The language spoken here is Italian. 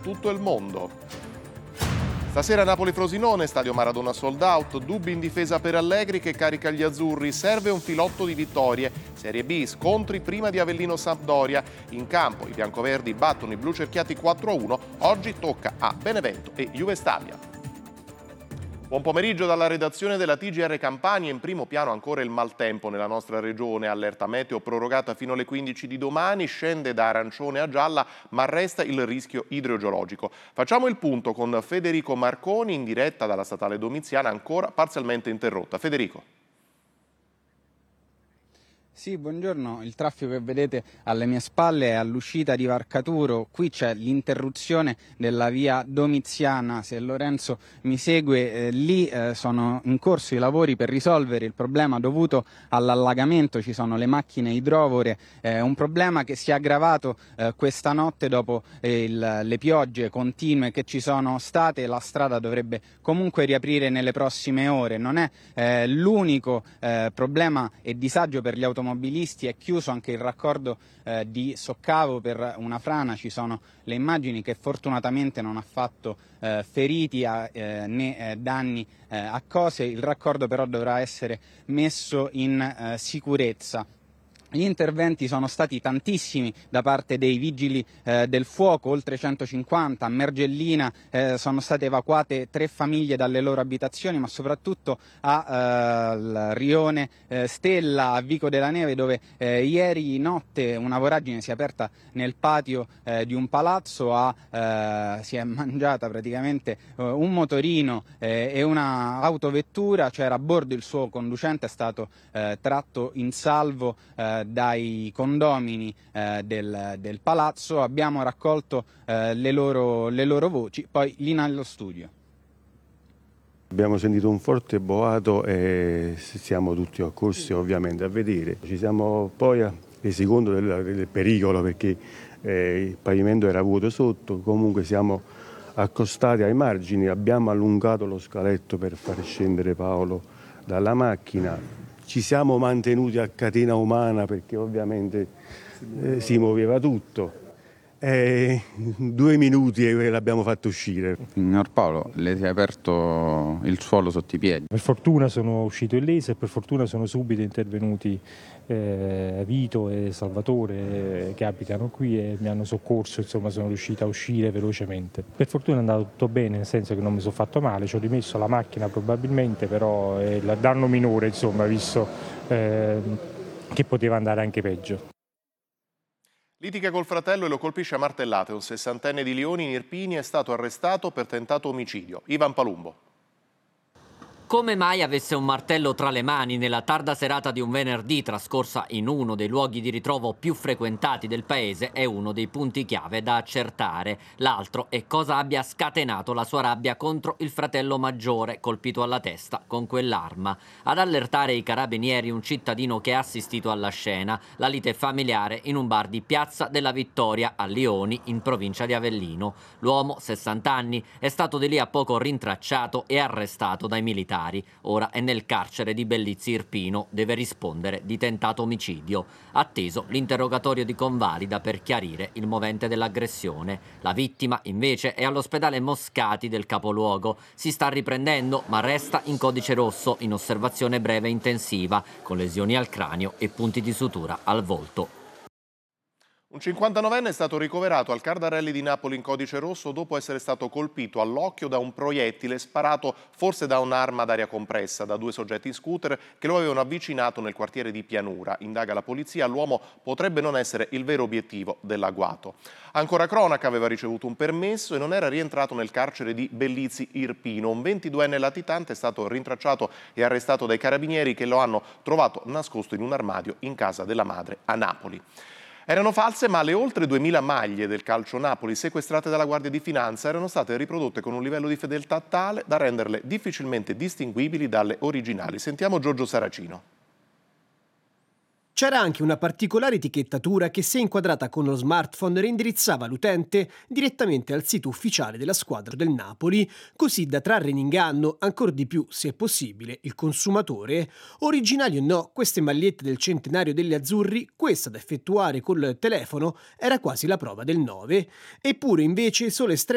tutto il mondo. Stasera Napoli-Frosinone, stadio Maradona sold out, dubbi in difesa per Allegri che carica gli azzurri, serve un filotto di vittorie. Serie B, scontri prima di Avellino-Sampdoria. In campo i biancoverdi battono i blu cerchiati 4-1, oggi tocca a Benevento e Juve Stabia. Buon pomeriggio dalla redazione della TGR Campania. In primo piano ancora il maltempo nella nostra regione, allerta meteo prorogata fino alle 15 di domani, scende da arancione a gialla ma resta il rischio idrogeologico. Facciamo il punto con Federico Marconi in diretta dalla statale Domiziana ancora parzialmente interrotta. Federico. Sì, buongiorno. Il traffico che vedete alle mie spalle è all'uscita di Varcaturo. Qui c'è l'interruzione della via Domiziana. Se Lorenzo mi segue, lì sono in corso i lavori per risolvere il problema dovuto all'allagamento. Ci sono le macchine idrovore, un problema che si è aggravato questa notte dopo le piogge continue che ci sono state. La strada dovrebbe comunque riaprire nelle prossime ore. Non è l'unico problema e disagio per gli automobilisti. È chiuso anche il raccordo di Soccavo per una frana. Ci sono le immagini che fortunatamente non ha fatto feriti né danni a cose. Il raccordo però dovrà essere messo in sicurezza. Gli interventi sono stati tantissimi da parte dei vigili del fuoco, oltre 150. A Mergellina sono state evacuate 3 famiglie dalle loro abitazioni, ma soprattutto a Rione Stella, a Vico della Neve, dove ieri notte una voragine si è aperta nel patio di un palazzo, si è mangiata praticamente un motorino e una autovettura. C'era a bordo il suo conducente, è stato tratto in salvo dai condomini del palazzo. Abbiamo raccolto le loro voci, poi linea allo studio. Abbiamo sentito un forte boato e siamo tutti accorsi ovviamente a vedere. Ci siamo poi resi conto del pericolo perché il pavimento era vuoto sotto, comunque siamo accostati ai margini, abbiamo allungato lo scaletto per far scendere Paolo dalla macchina. Ci siamo mantenuti a catena umana perché ovviamente si muoveva tutto. 2 minuti e l'abbiamo fatto uscire. Signor Paolo, le si è aperto il suolo sotto i piedi. Per fortuna sono uscito illeso e per fortuna sono subito intervenuti Vito e Salvatore che abitano qui e mi hanno soccorso, insomma sono riuscito a uscire velocemente. Per fortuna è andato tutto bene, nel senso che non mi sono fatto male, ci ho rimesso la macchina probabilmente, però è il danno minore, insomma, visto che poteva andare anche peggio. Litiga col fratello e lo colpisce a martellate. Un 60enne di Lioni in Irpini è stato arrestato per tentato omicidio. Ivan Palumbo. Come mai avesse un martello tra le mani nella tarda serata di un venerdì trascorsa in uno dei luoghi di ritrovo più frequentati del paese è uno dei punti chiave da accertare. L'altro è cosa abbia scatenato la sua rabbia contro il fratello maggiore, colpito alla testa con quell'arma. Ad allertare i carabinieri un cittadino che ha assistito alla scena, la lite familiare in un bar di Piazza della Vittoria a Lioni, in provincia di Avellino. L'uomo, 60 anni, è stato di lì a poco rintracciato e arrestato dai militari. Ora è nel carcere di Bellizzi Irpino, deve rispondere di tentato omicidio. Atteso l'interrogatorio di convalida per chiarire il movente dell'aggressione. La vittima invece è all'ospedale Moscati del capoluogo. Si sta riprendendo ma resta in codice rosso, in osservazione breve intensiva, con lesioni al cranio e punti di sutura al volto. Un 59enne è stato ricoverato al Cardarelli di Napoli in codice rosso dopo essere stato colpito all'occhio da un proiettile sparato forse da un'arma ad aria compressa da 2 soggetti in scooter che lo avevano avvicinato nel quartiere di Pianura. Indaga la polizia, l'uomo potrebbe non essere il vero obiettivo dell'agguato. Ancora cronaca, aveva ricevuto un permesso e non era rientrato nel carcere di Bellizzi Irpino. Un 22enne latitante è stato rintracciato e arrestato dai carabinieri che lo hanno trovato nascosto in un armadio in casa della madre a Napoli. Erano false, ma le oltre 2000 maglie del Calcio Napoli sequestrate dalla Guardia di Finanza erano state riprodotte con un livello di fedeltà tale da renderle difficilmente distinguibili dalle originali. Sentiamo Giorgio Saracino. C'era anche una particolare etichettatura che, se inquadrata con lo smartphone, reindirizzava l'utente direttamente al sito ufficiale della squadra del Napoli, così da trarre in inganno ancor di più, se possibile, il consumatore. Originali o no, queste magliette del centenario degli azzurri, questa da effettuare col telefono, era quasi la prova del 9. Eppure, invece, solo estremamente